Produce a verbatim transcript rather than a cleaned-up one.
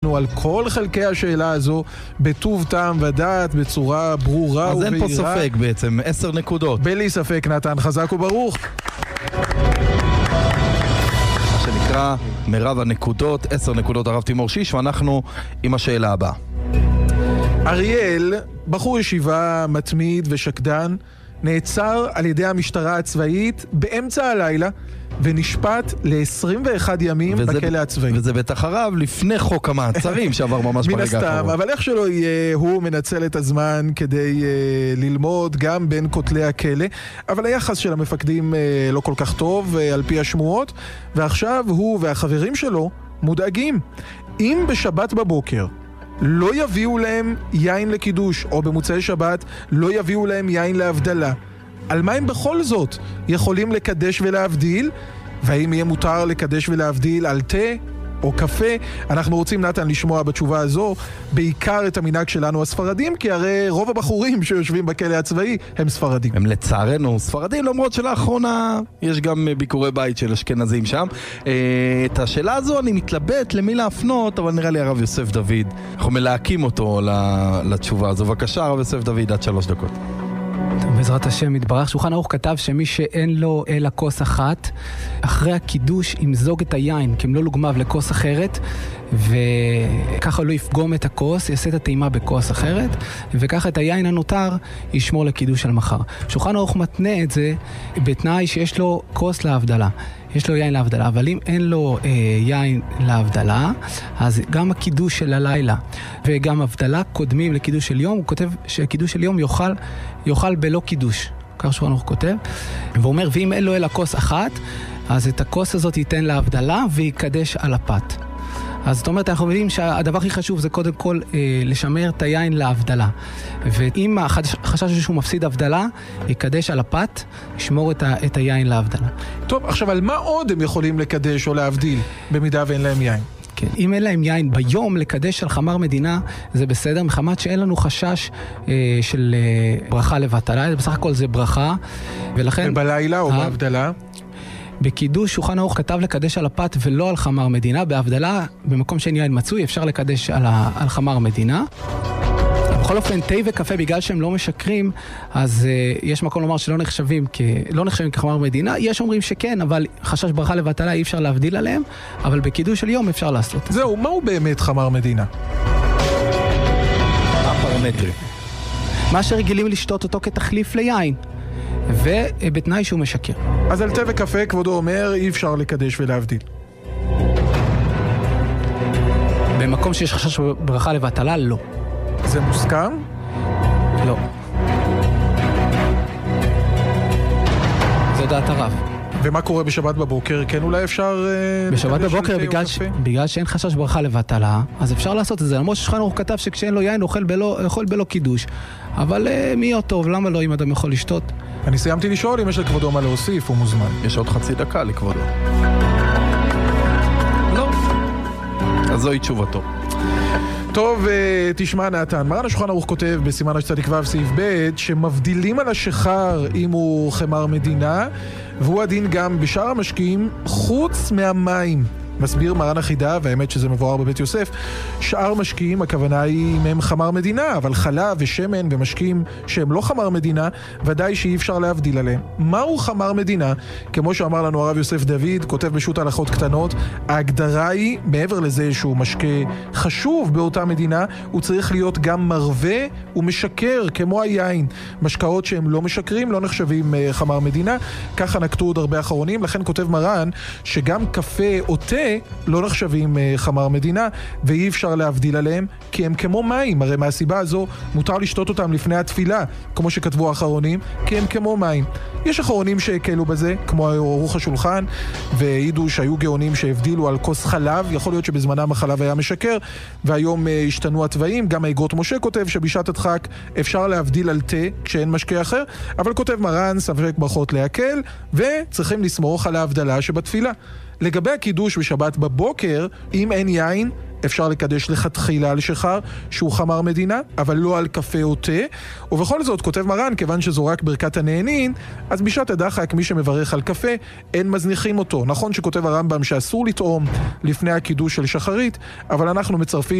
ענו על כל חלקי השאלה הזו בטוב טעם ודעת, בצורה ברורה ובהירה. אז אין פה ספק בעצם, עשר נקודות. בלי ספק, נתן, חזק וברוך. מה שנקרא מרב הנקודות, עשר נקודות הרב תימור שיש, ואנחנו עם השאלה הבאה. אריאל, בחור ישיבה מתמיד ושקדן, נעצר על ידי המשטרה הצבאית באמצע הלילה ונשפט ל-עשרים ואחד ימים וזה, בכלא הצבאי. וזה בטח הרב לפני חוק המעצרים שעבר ממש ברגע האחרון. מן הסתם, אבל איך שלא יהיה, הוא מנצל את הזמן כדי uh, ללמוד גם בין כותלי הכלא, אבל היחס של המפקדים uh, לא כל כך טוב uh, על פי השמועות, ועכשיו הוא והחברים שלו מודאגים. אם בשבת בבוקר לא יביאו להם יין לקידוש, או במוצאי שבת לא יביאו להם יין להבדלה, על מה הם בכל זאת יכולים לקדש ולהבדיל? והאם יהיה מותר לקדש ולהבדיל על תה או קפה? אנחנו רוצים, נתן, לשמוע בתשובה הזו בעיקר את המנהג שלנו הספרדים, כי הרי רוב הבחורים שיושבים בכלא הצבאי הם ספרדים. הם לצערנו ספרדים, למרות שלאחרונה יש גם ביקורי בית של אשכנזים שם. את השאלה הזו אני מתלבט למי להפנות, אבל נראה לי הרב יוסף דוד, אנחנו מלהקים אותו לתשובה הזו. בבקשה, הרב יוסף דוד, עד שלוש דקות. בעזרת השם יתברך. שולחן ערוך כתב שמי שאין לו אלא כוס אחת, אחרי הקידוש ימזוג את היין כמלוא לוגמיו לכוס אחרת, וככה לא יפגום את הכוס, יעשה את הטעימה בכוס אחרת, וככה את היין הנותר ישמור לקידוש על מחר. שולחן ערוך מתנה את זה בתנאי שיש לו כוס להבדלה. יש לו יין להבדלה, אבל אם אין לו אה, יין להבדלה, אז גם הקידוש של הלילה וגם הבדלה קודמים לקידוש של יום. הוא כותב שקידוש של יום יאכל, יאכל בלא קידוש. כך שולחן ערוך כותב. והוא אומר, ואם אין לו אלא כוס אחת, אז את הכוס הזאת ייתן להבדלה ויקדש על הפת. אז זאת אומרת, אנחנו יודעים שהדבר הכי חשוב זה קודם כל אה, לשמר את היין להבדלה. ואם החשש שהוא מפסיד הבדלה, יקדש על הפת, ישמור את, ה, את היין להבדלה. טוב, עכשיו על מה עוד הם יכולים לקדש או להבדיל במידה ואין להם יין? כן, אם אין להם יין ביום לקדש על חמר מדינה, זה בסדר, מחמת שאין לנו חשש אה, של אה, ברכה לבטלה, בסך הכל זה ברכה, ולכן... ובלילה או בהבדלה? בקידוש שולחן ערוך כתב לקדש על הפת ולא על חמר מדינה. בהבדלה, במקום שאין יין מצוי, אפשר לקדש על, ה, על חמר מדינה. בכל אופן, תה וקפה, בגלל שהם לא משקרים, אז uh, יש מקום לומר שלא נחשבים, כ, לא נחשבים כחמר מדינה. יש אומרים שכן, אבל חשש ברכה לבטלה אי אפשר להבדיל עליהם, אבל בקידוש של יום אפשר לעשות. זהו, מהו באמת חמר מדינה? הפרמטרי. מה שרגילים לשתות אותו כתחליף ליין. ובתנאי שהוא משקר. אז על תה וקפה, כבודו אומר, אי אפשר לקדש ולהבדיל. במקום שיש חשש ברכה לבטלה, לא. זה מוסכם? לא. זו דעת הרב. ומה קורה בשבת בבוקר? כן, אולי אפשר... בשבת בבוקר, בגלל, ש... בגלל שאין חשש ברכה לבטלה, אז אפשר לעשות את זה. למרות ששולחן ערוך כתב שכשאין לו יין, אוכל בלא, אוכל בלא קידוש. אבל מי יהיה טוב? למה לא אם אדם יכול לשתות? אני סיימתי לשאול אם יש לכבודו מה להוסיף, הוא מוזמן. יש עוד חצי דקה לכבודו. לא. אז זוהי תשובתו. טוב, תשמע נתן, מרן השולחן ערוך כותב בסימן השצדיק ו' סעיף ב' שמבדילים על השחר אם הוא חמר מדינה, והוא הדין גם בשאר המשקים חוץ מהמים. מסביר מרן החידה, והאמת שזה מבואר בבית יוסף, שאר משקים, הכוונה היא מהם חמר מדינה, אבל חלב ושמן ומשקים שהם לא חמר מדינה, ודאי שאי אפשר להבדיל עליהם. מהו חמר מדינה? כמו שאמר לנו הרב יוסף דוד, כותב בשו"ת הלכות קטנות, ההגדרה היא, מעבר לזה שהוא משקה חשוב באותה מדינה, הוא צריך להיות גם מרווה ומשקר, כמו היין. משקאות שהם לא משקרים, לא נחשבים חמר מדינה, ככה נקטו עוד הרבה אחרונים, לכן כותב מרן שגם קפה או תה לא נחשבים חמר מדינה, ואי אפשר להבדיל עליהם, כי הם כמו מים. הרי מהסיבה הזו מותר לשתות אותם לפני התפילה, כמו שכתבו האחרונים, כי הם כמו מים. יש אחרונים שהקלו בזה, כמו ערוך השולחן, והעידו שהיו גאונים שהבדילו על כוס חלב. יכול להיות שבזמנם החלב היה משקר, והיום השתנו התוואים. גם האגרות משה כותב שבשעת הדחק אפשר להבדיל על תה כשאין משקה אחר, אבל כותב מרן ספק ברכות להקל, וצריכים לסמוך על ההבדלה שבתפילה. לגבי הקידוש בשבת בבוקר, אם אין יין, אפשר לקדש לכתחילה על שחר שהוא חמר מדינה, אבל לא על קפה או תה. ובכל זאת, כותב מרן, כיוון שזו רק ברכת הנהנין, אז בשעת הדחק מי שמברך על קפה, אין מזניחים אותו. נכון שכותב הרמב"ם שאסור לטעום לפני הקידוש של שחרית, אבל אנחנו מצרפים